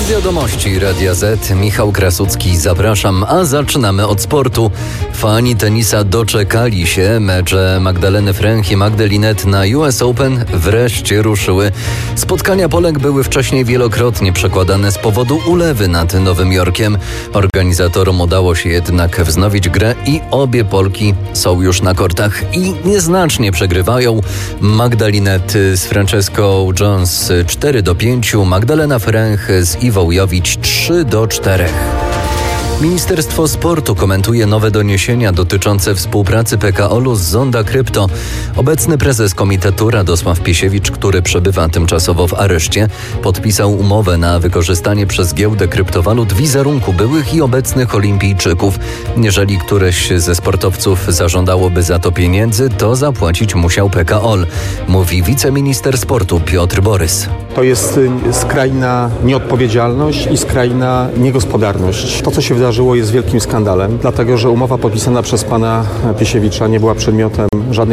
Wiadomości Radia Z, Michał Krasucki, zapraszam, a zaczynamy od sportu. Fani tenisa doczekali się. Mecze Magdaleny Fręch i Magdalinet na US Open wreszcie ruszyły. Spotkania Polek były wcześniej wielokrotnie przekładane z powodu ulewy nad Nowym Jorkiem. Organizatorom udało się jednak wznowić grę i obie Polki są już na kortach i nieznacznie przegrywają. Magdalinet z Franceską Jones 4-5, Magdalena Fręch z Iwą Jowić 3-4. Ministerstwo Sportu komentuje nowe doniesienia dotyczące współpracy PKO-u z Zonda Krypto. Obecny prezes komitetu Radosław Piesiewicz, który przebywa tymczasowo w areszcie, podpisał umowę na wykorzystanie przez giełdę kryptowalut wizerunku byłych i obecnych olimpijczyków. Jeżeli któreś ze sportowców zażądałoby za to pieniędzy, to zapłacić musiał PKO, mówi wiceminister sportu Piotr Borys. To jest skrajna nieodpowiedzialność i skrajna niegospodarność. To, co się wydarzyło, jest wielkim skandalem, dlatego że umowa podpisana przez pana Piesiewicza nie była przedmiotem żadnych